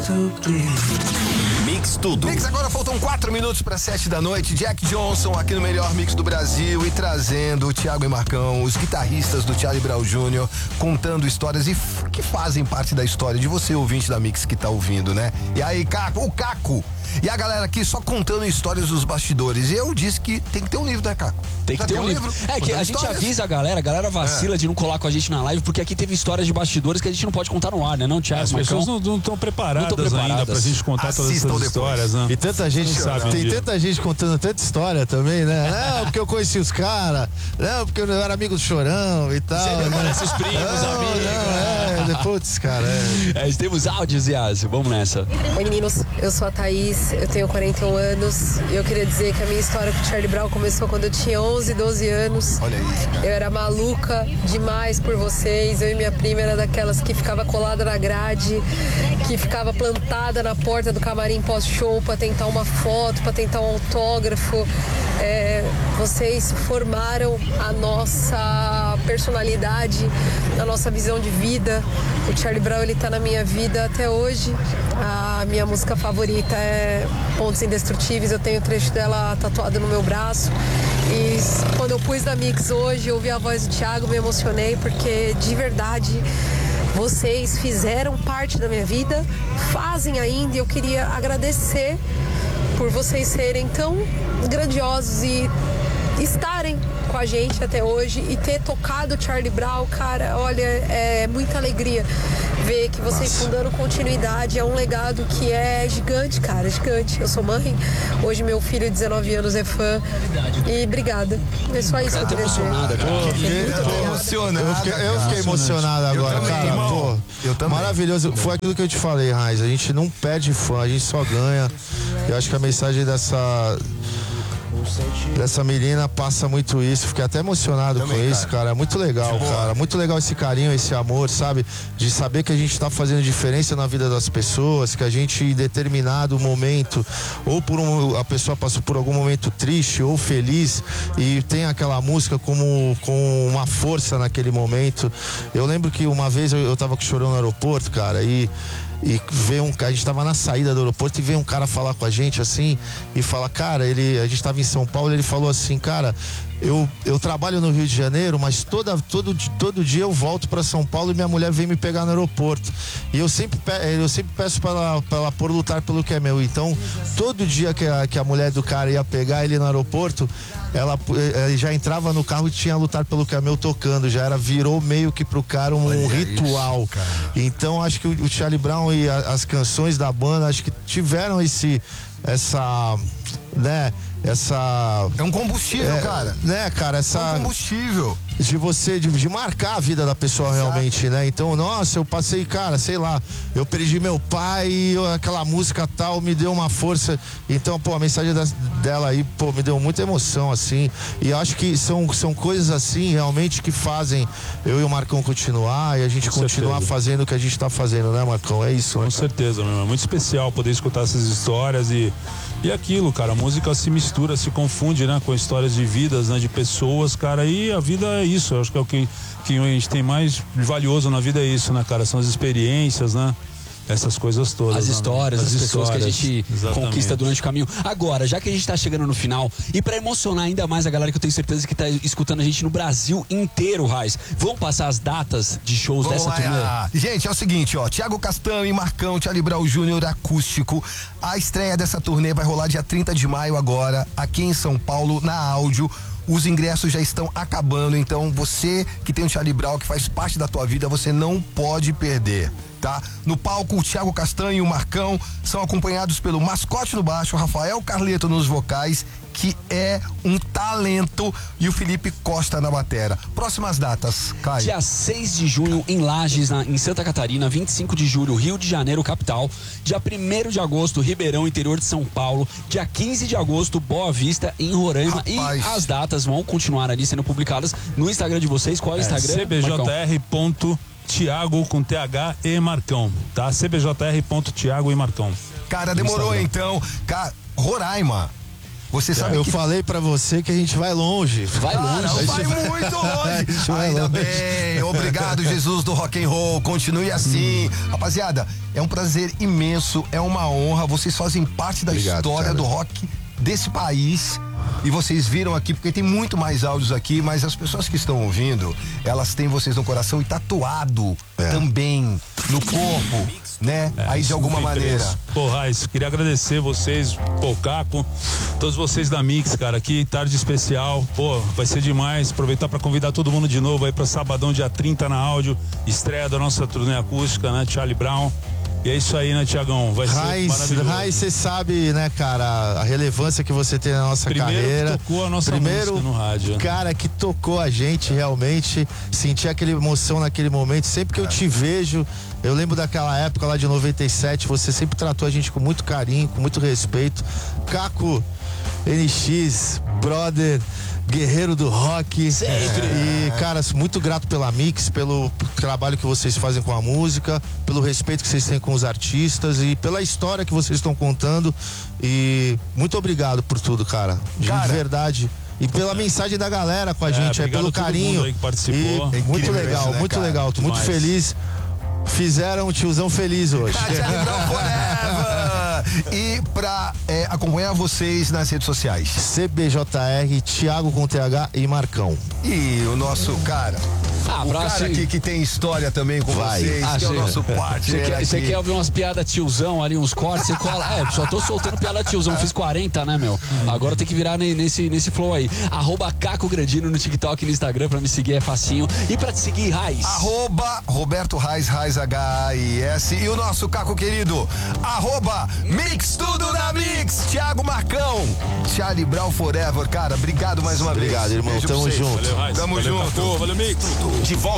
Mix tudo. Mix, agora faltam 4 minutos para 7 da noite. Jack Johnson aqui no melhor mix do Brasil e trazendo o Thiago e Marcão, os guitarristas do Charlie Brown Jr., contando histórias que fazem parte da história de você, ouvinte da Mix, que tá ouvindo, né? E aí, o Caco. E a galera aqui só contando histórias dos bastidores. E eu disse que tem que ter um livro, né, Caco? Tem que ter um livro. É que a gente avisa a galera vacila de não colar com a gente na live, porque aqui teve histórias de bastidores que a gente não pode contar no ar, né, não, Thiago? As pessoas não estão preparadas ainda pra gente contar todas essas histórias, né? E tanta gente sabe. Tem tanta gente contando tanta história também, né? Não, porque eu conheci os caras, não, porque eu era amigo do Chorão e tal. Você conhece os primos, amigos. Putz, cara. Temos áudios, Yas. Vamos nessa. Oi, meninos. Eu sou a Thaís, eu tenho 41 anos e eu queria dizer que a minha história com o Charlie Brown começou quando eu tinha 11, 12 anos. Olha isso, cara. Eu era maluca demais por vocês. Eu e minha prima era daquelas que ficava colada na grade, que ficava plantada na porta do camarim pós-show pra tentar uma foto, pra tentar um autógrafo. Vocês formaram a nossa personalidade, a nossa visão de vida. O Charlie Brown, ele tá na minha vida até hoje. A minha música favorita é Pontos Indestrutíveis. Eu tenho o trecho dela tatuado no meu braço. E quando eu pus na Mix hoje, eu ouvi a voz do Thiago, me emocionei, porque de verdade vocês fizeram parte da minha vida, fazem ainda, e eu queria agradecer por vocês serem tão grandiosos e estarem com a gente até hoje e ter tocado Charlie Brown, cara, olha, é muita alegria ver que vocês estão dando continuidade, é um legado que é gigante, cara, gigante. Eu sou mãe, hoje meu filho de 19 anos é fã e obrigada. É só isso que eu queria dizer. Eu fiquei emocionado agora, cara. Pô, maravilhoso. Foi aquilo que eu te falei, Raiz. A gente não perde fã, a gente só ganha. Eu acho que a mensagem dessa menina passa muito isso. Fiquei até emocionado também, com isso, cara. É muito legal, cara. Muito legal esse carinho, esse amor, sabe? De saber que a gente tá fazendo diferença na vida das pessoas, que a gente, em determinado momento, ou a pessoa passou por algum momento triste ou feliz e tem aquela música com uma força naquele momento. Eu lembro que uma vez eu tava com o Chorão no aeroporto, cara, e veio a gente tava na saída do aeroporto e veio um cara falar com a gente assim e fala, cara, a gente tava em São Paulo, ele falou assim, cara, eu trabalho no Rio de Janeiro, mas todo dia eu volto pra São Paulo e minha mulher vem me pegar no aeroporto. E eu sempre peço pra ela por lutar pelo que é meu. Então, todo dia que a mulher do cara ia pegar ele no aeroporto, ela já entrava no carro e tinha lutar pelo que é meu tocando. Virou meio que pro cara um ritual. Isso, cara. Então, acho que o Charlie Brown e as canções da banda, acho que tiveram é um combustível, cara. Né, cara, é um combustível. De marcar a vida da pessoa. Exato. Realmente, né? Então, nossa, eu passei, cara, sei lá, eu perdi meu pai e aquela música tal me deu uma força. Então, pô, a mensagem dela aí, pô, me deu muita emoção, assim. E acho que são coisas assim, realmente, que fazem eu e o Marcão continuar e a gente continuar fazendo o que a gente tá fazendo, né, Marcão? É isso, né? Com certeza, meu irmão. É muito especial poder escutar essas histórias e aquilo, cara, a música se mistura, se confunde, né, com histórias de vidas, né, de pessoas, cara, e a vida é isso. Eu acho que é o que a gente tem mais valioso na vida, é isso, né, cara, são as experiências, né, essas coisas todas. As histórias, né? as pessoas que a gente Exatamente. Conquista durante o caminho. Agora, já que a gente tá chegando no final, e pra emocionar ainda mais a galera que eu tenho certeza que tá escutando a gente no Brasil inteiro, Raiz, vamos passar as datas de shows dessa turnê? Gente, é o seguinte, ó, Thiago Castanho e Marcão, Charlie Brown Jr. acústico. A estreia dessa turnê vai rolar dia 30 de maio agora, aqui em São Paulo, na Áudio. Os ingressos já estão acabando, então você que tem o Charlie Brown, que faz parte da tua vida, você não pode perder, tá? No palco, o Thiago Castanho e o Marcão são acompanhados pelo Mascote no baixo, Rafael Carleto nos vocais, que é um talento, e o Felipe Costa na batera. Próximas datas, Caio. Dia 6 de junho em Lages, em Santa Catarina. 25 de julho, Rio de Janeiro, capital. Dia 1º de agosto, Ribeirão, interior de São Paulo. Dia 15 de agosto, Boa Vista, em Roraima. Rapaz. E as datas vão continuar ali sendo publicadas no Instagram de vocês. Qual é o Instagram? cbjr.thiago com TH e Marcão, tá? cbjr.thiago e Marcão. Cara, demorou então. Roraima. Você sabe Eu que... falei pra você que a gente vai longe. Vai longe. Vai muito longe. Ainda bem. Obrigado, Jesus do rock and roll. Continue assim. Rapaziada, é um prazer imenso, é uma honra. Vocês fazem parte da história do rock desse país. E vocês viram aqui, porque tem muito mais áudios aqui, mas as pessoas que estão ouvindo, elas têm vocês no coração e tatuado também no corpo, né? Aí de alguma maneira. Pô, Raiz, queria agradecer vocês, pô, Caco, todos vocês da Mix, cara, aqui, tarde especial, pô, vai ser demais. Aproveitar pra convidar todo mundo de novo aí pra sabadão, dia 30 na áudio, estreia da nossa turnê acústica, né? Charlie Brown. E é isso aí, né, Tiagão? Vai ser maravilhoso. Raiz, você sabe, né, cara, a relevância que você tem na nossa carreira. Primeiro tocou a nossa música no rádio. Cara que tocou a gente realmente, senti aquela emoção naquele momento. Sempre que eu te vejo, eu lembro daquela época lá de 97, você sempre tratou a gente com muito carinho, com muito respeito. Caco, NX, brother, guerreiro do rock. E, cara, muito grato pela Mix, pelo trabalho que vocês fazem com a música, pelo respeito que vocês têm com os artistas e pela história que vocês estão contando. E muito obrigado por tudo, cara. De verdade. E pela mensagem da galera com a gente, pelo carinho. Aí que participou. E muito legal, né, muito legal. Tô muito feliz. Fizeram o tiozão feliz hoje. E pra acompanhar vocês nas redes sociais, CBJR, Thiago com TH e Marcão. E o nosso cara, o cara aqui que tem história também com vocês, que é o nosso partner. Você quer ouvir umas piadas tiozão ali, uns cortes, você cola. Só tô soltando piada tiozão, fiz 40, né, meu? Agora tem que virar nesse flow aí. @Caco Grandino no TikTok e no Instagram pra me seguir, é facinho. E pra te seguir, Raiz. @Roberto Raiz, H-I-S. E o nosso Caco querido, @Mix Tudo na Mix, Thiago Marcão, Charlie Brown Forever. Cara, obrigado mais uma vez. Obrigado, irmão. Beijo Tamo junto. Valeu, Raiz. Tamo junto. Valeu, Mix. De volta.